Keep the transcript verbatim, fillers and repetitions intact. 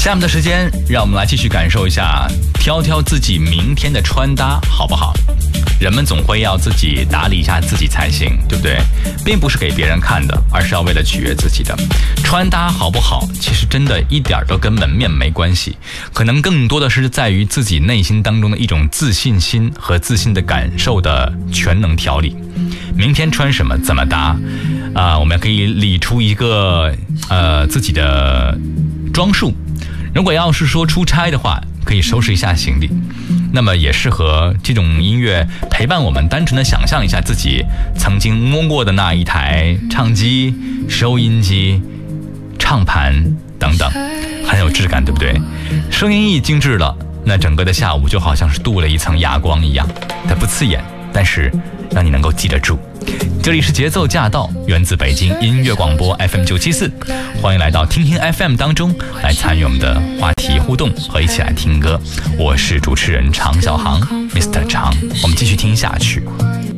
下面的时间，让我们来继续感受一下，挑挑自己明天的穿搭好不好？人们总会要自己打理一下自己才行，对不对？并不是给别人看的，而是要为了取悦自己的。穿搭好不好，其实真的一点都跟门面没关系，可能更多的是在于自己内心当中的一种自信心和自信的感受的全能调理。明天穿什么，怎么搭，啊、呃，我们可以理出一个呃自己的装束。如果要是说出差的话，可以收拾一下行李，那么也适合这种音乐陪伴我们，单纯的想象一下自己曾经摸过的那一台唱机、收音机、唱盘等等，很有质感，对不对？声音一精致了，那整个的下午就好像是镀了一层哑光一样，它不刺眼，但是让你能够记得住。这里是节奏驾到，源自北京音乐广播 F M 九七四，欢迎来到听听 F M 当中来参与我们的话题互动和一起来听歌。我是主持人常小航 ，Mister 常，我们继续听下去。